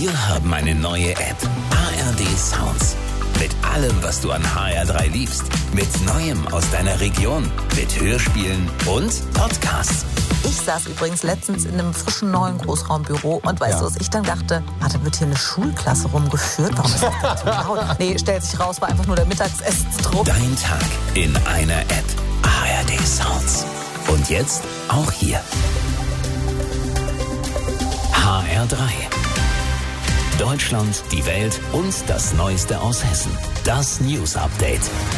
Wir haben eine neue App. ARD Sounds. Mit allem, was du an HR3 liebst. Mit Neuem aus deiner Region. Mit Hörspielen und Podcasts. Ich saß übrigens letztens in einem frischen neuen Großraumbüro und weißt du, was ich dann dachte? Da wird hier eine Schulklasse rumgeführt. Warum ist das so laut? Nee, stellt sich raus, war einfach nur der Mittagsessensdruck. Dein Tag in einer App. ARD Sounds. Und jetzt auch hier. HR3. Deutschland, die Welt und das Neueste aus Hessen. Das News Update.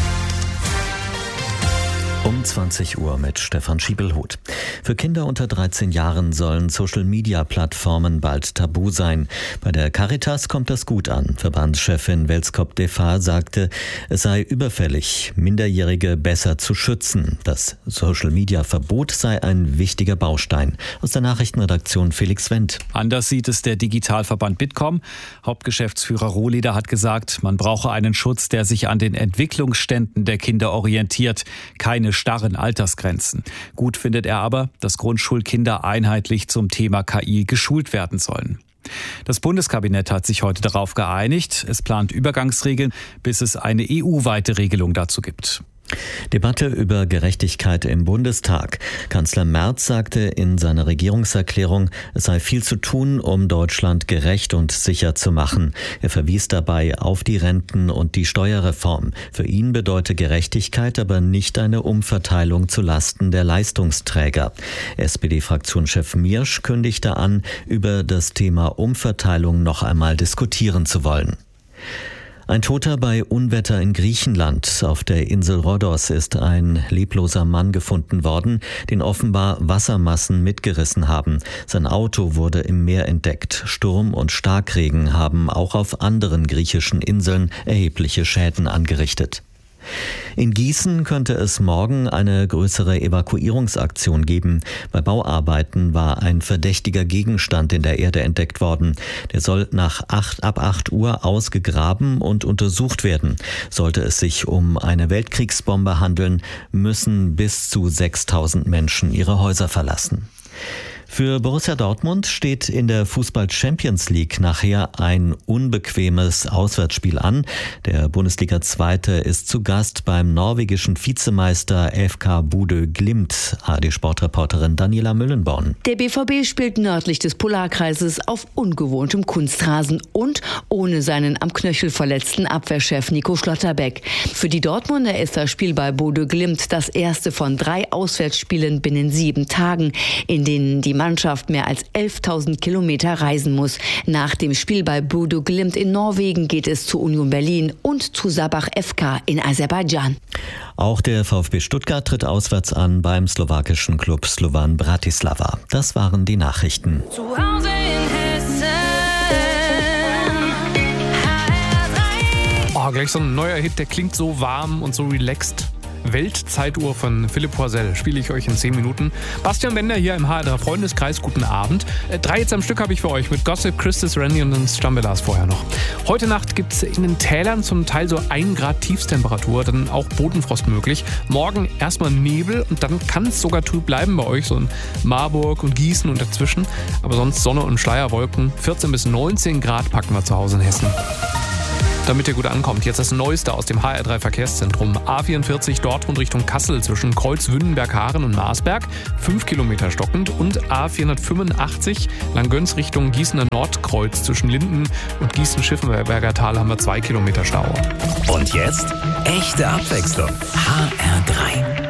Um 20 Uhr mit Stefan Schiebelhuth. Für Kinder unter 13 Jahren sollen Social-Media-Plattformen bald tabu sein. Bei der Caritas kommt das gut an. Verbandschefin Welskop Defa sagte, es sei überfällig, Minderjährige besser zu schützen. Das Social-Media-Verbot sei ein wichtiger Baustein. Aus der Nachrichtenredaktion Felix Wendt. Anders sieht es der Digitalverband Bitkom. Hauptgeschäftsführer Rohleder hat gesagt, man brauche einen Schutz, der sich an den Entwicklungsständen der Kinder orientiert. Keine starren Altersgrenzen. Gut findet er aber, dass Grundschulkinder einheitlich zum Thema KI geschult werden sollen. Das Bundeskabinett hat sich heute darauf geeinigt. Es plant Übergangsregeln, bis es eine EU-weite Regelung dazu gibt. Debatte über Gerechtigkeit im Bundestag. Kanzler Merz sagte in seiner Regierungserklärung, es sei viel zu tun, um Deutschland gerecht und sicher zu machen. Er verwies dabei auf die Renten- und die Steuerreform. Für ihn bedeute Gerechtigkeit aber nicht eine Umverteilung zu Lasten der Leistungsträger. SPD-Fraktionschef Miersch kündigte an, über das Thema Umverteilung noch einmal diskutieren zu wollen. Ein Toter bei Unwetter in Griechenland. Auf der Insel Rhodos ist ein lebloser Mann gefunden worden, den offenbar Wassermassen mitgerissen haben. Sein Auto wurde im Meer entdeckt. Sturm und Starkregen haben auch auf anderen griechischen Inseln erhebliche Schäden angerichtet. In Gießen könnte es morgen eine größere Evakuierungsaktion geben. Bei Bauarbeiten war ein verdächtiger Gegenstand in der Erde entdeckt worden. Der soll ab 8 Uhr ausgegraben und untersucht werden. Sollte es sich um eine Weltkriegsbombe handeln, müssen bis zu 6.000 Menschen ihre Häuser verlassen. Für Borussia Dortmund steht in der Fußball-Champions League nachher ein unbequemes Auswärtsspiel an. Der Bundesliga-Zweite ist zu Gast beim norwegischen Vizemeister FK Bodø Glimt. ARD-Sportreporterin Daniela Müllenborn. Der BVB spielt nördlich des Polarkreises auf ungewohntem Kunstrasen und ohne seinen am Knöchel verletzten Abwehrchef Nico Schlotterbeck. Für die Dortmunder ist das Spiel bei Bodø Glimt das erste von 3 Auswärtsspielen binnen 7 Tagen, in denen die Mannschaft mehr als 11.000 Kilometer reisen muss. Nach dem Spiel bei Bodø Glimt in Norwegen geht es zu Union Berlin und zu Sabah FK in Aserbaidschan. Auch der VfB Stuttgart tritt auswärts an beim slowakischen Klub Slovan Bratislava. Das waren die Nachrichten. Zu Hause in Hessen. Oh, gleich so ein neuer Hit, der klingt so warm und so relaxed. Weltzeituhr von Philipp Poisel spiele ich euch in 10 Minuten. Bastian Bender hier im HR3 Freundeskreis, guten Abend. 3 jetzt am Stück habe ich für euch mit Gossip, Christus, Randy und den Stambelas vorher noch. Heute Nacht gibt es in den Tälern zum Teil so 1 Grad Tiefstemperatur, dann auch Bodenfrost möglich. Morgen erstmal Nebel und dann kann es sogar trüb bleiben bei euch, so in Marburg und Gießen und dazwischen. Aber sonst Sonne und Schleierwolken, 14 bis 19 Grad packen wir zu Hause in Hessen. Damit ihr gut ankommt, jetzt das Neueste aus dem HR3 Verkehrszentrum. A44 Dortmund Richtung Kassel zwischen Kreuz-Wünnenberg-Haaren und Marsberg, 5 Kilometer stockend. Und A485 Langgöns Richtung Gießener Nordkreuz zwischen Linden und Gießen-Schiffenberger Tal haben wir 2 Kilometer Stau. Und jetzt echte Abwechslung. HR3.